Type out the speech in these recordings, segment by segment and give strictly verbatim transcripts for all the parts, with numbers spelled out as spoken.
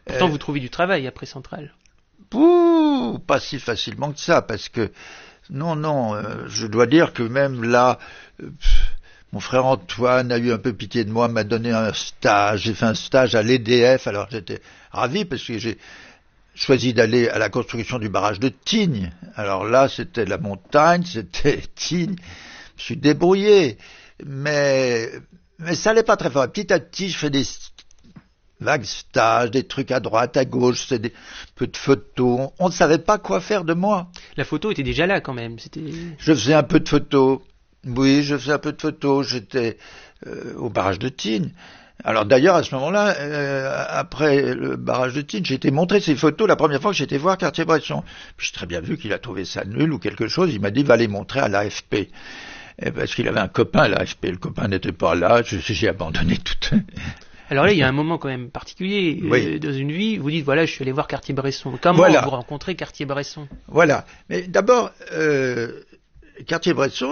Pourtant, euh, vous trouvez du travail après Centrale. Pouh, pas si facilement que ça, parce que non, non, euh, je dois dire que même là, euh, pff, mon frère Antoine a eu un peu pitié de moi, m'a donné un stage. J'ai fait un stage à l'E D F, alors j'étais ravi parce que j'ai choisi d'aller à la construction du barrage de Tignes. Alors là, c'était la montagne, c'était Tignes. Je me suis débrouillé, mais mais ça allait pas très fort. Petit à petit, je fais des vagues stages, des trucs à droite, à gauche, c'est des peu de photos. On ne savait pas quoi faire de moi. La photo était déjà là quand même. C'était. Je faisais un peu de photos. Oui, je faisais un peu de photos. J'étais euh, au barrage de Tignes. Alors d'ailleurs, à ce moment-là, euh, après le barrage de Tignes, j'ai été montrer ces photos la première fois que j'étais voir Cartier-Bresson. J'ai très bien vu qu'il a trouvé ça nul ou quelque chose. Il m'a dit, va les montrer à l'A F P. Et parce qu'il avait un copain à l'A F P. Le copain n'était pas là. Je, j'ai abandonné tout. Alors là, il y a un moment quand même particulier oui. euh, dans une vie. Vous dites, voilà, je suis allé voir Cartier-Bresson. Comment voilà. vous rencontrez Cartier-Bresson? Voilà. Mais d'abord, euh, Cartier-Bresson,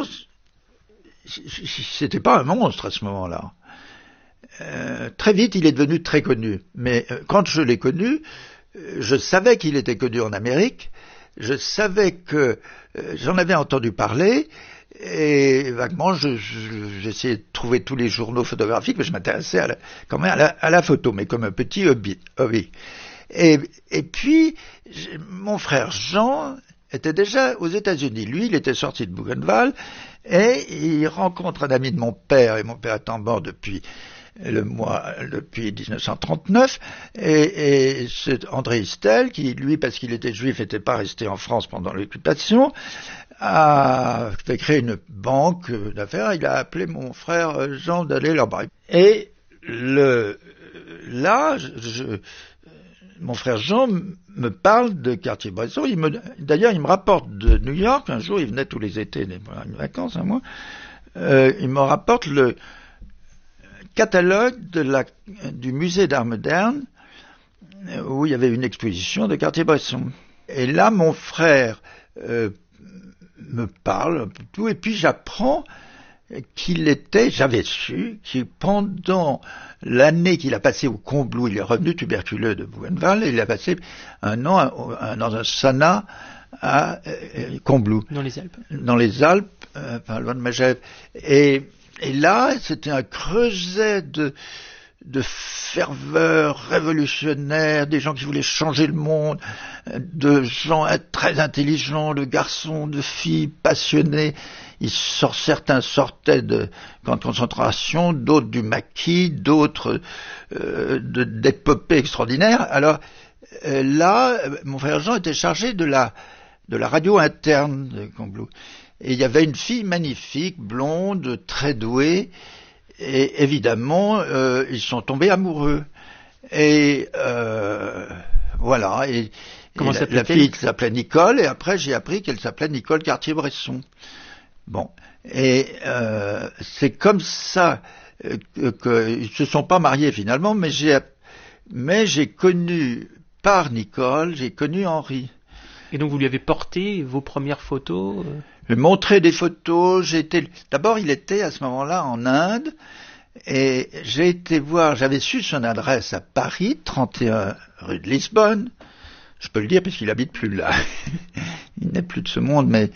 c'était pas un monstre à ce moment-là. Euh, très vite, il est devenu très connu. Mais euh, quand je l'ai connu, euh, je savais qu'il était connu en Amérique. Je savais que euh, j'en avais entendu parler. Et vaguement, je, je, j'essayais de trouver tous les journaux photographiques, mais je m'intéressais à la, quand même à la, à la photo, mais comme un petit hobby. hobby. Et, et puis, mon frère Jean était déjà aux États-Unis. Lui, il était sorti de Bougenval et il rencontre un ami de mon père, et mon père étant mort depuis le mois, depuis dix-neuf cent trente-neuf, et, et c'est André Istel, qui, lui, parce qu'il était juif, n'était pas resté en France pendant l'occupation, a fait créer une banque d'affaires. Il a appelé mon frère Jean d'aller là-bas. Et le, là, je, je, mon frère Jean me parle de Cartier-Bresson. Il me, d'ailleurs, il me rapporte de New York. Un jour, il venait tous les étés, les vacances, un mois. Euh, il me rapporte le catalogue de la, du musée d'art moderne où il y avait une exposition de Cartier-Bresson. Et là, mon frère euh, me parle un peu tout, et puis j'apprends qu'il était, j'avais su, qu'il pendant l'année qu'il a passé au Combloux, il est revenu tuberculeux de Bougenval, et il a passé un an à, à, dans un sana à euh, Combloux. Dans les Alpes. Dans les Alpes, euh, pas loin de Megève. Et, et là, c'était un creuset de, de ferveur révolutionnaire, des gens qui voulaient changer le monde, de gens très intelligents, de garçons, de filles passionnés. Ils sort, certains sortaient de camps de concentration, d'autres du maquis, d'autres euh, de, d'épopées extraordinaires. Alors euh, là, mon frère Jean était chargé de la, de la radio interne de Combloux. Et il y avait une fille magnifique, blonde, très douée, et évidemment, euh, ils sont tombés amoureux. Et euh, voilà. Et, Comment et la, la fille s'appelait Nicole, et après j'ai appris qu'elle s'appelait Nicole Cartier-Bresson. Bon. Et euh, c'est comme ça euh, qu'ils se sont pas mariés finalement, mais j'ai, mais j'ai connu par Nicole, j'ai connu Henri. Et donc vous lui avez porté vos premières photos euh... J'ai montré des photos, j'ai été... D'abord, il était à ce moment-là en Inde, et j'ai été voir, j'avais su son adresse à Paris, trente et un rue de Lisbonne. Je peux le dire parce qu'il habite plus là. Il n'est plus de ce monde, mais,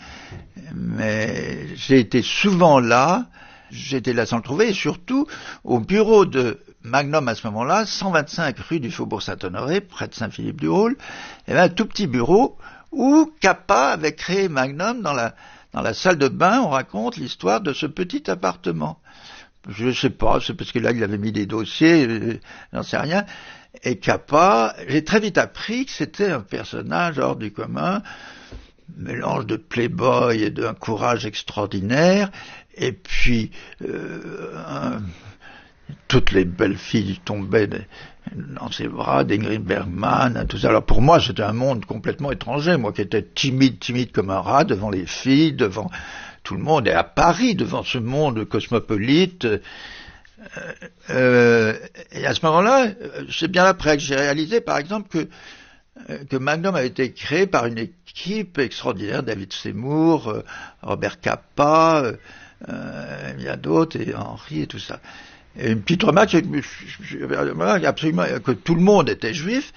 mais j'ai été souvent là, j'étais là sans le trouver, et surtout au bureau de Magnum à ce moment-là, cent vingt-cinq rue du Faubourg Saint-Honoré, près de Saint-Philippe-du-Hall, il y avait un tout petit bureau où Capa avait créé Magnum dans la Dans la salle de bain, on raconte l'histoire de ce petit appartement. Je ne sais pas, c'est parce que là, il avait mis des dossiers, euh, j'en sais rien. Et Capa, j'ai très vite appris que c'était un personnage hors du commun, mélange de playboy et d'un courage extraordinaire. Et puis, euh, un, toutes les belles filles tombaient dans ses bras, d'Ingrid Bergman, tout ça. Alors pour moi, c'était un monde complètement étranger, moi qui étais timide, timide comme un rat devant les filles, devant tout le monde, et à Paris, devant ce monde cosmopolite. Euh, euh, et à ce moment-là, c'est bien après que j'ai réalisé, par exemple, que, que Magnum a été créé par une équipe extraordinaire, David Seymour, euh, Robert Capa, euh, euh, il y a d'autres, et Henri et tout ça. Et une petite remarque, c'est que, absolument, que tout le monde était juif,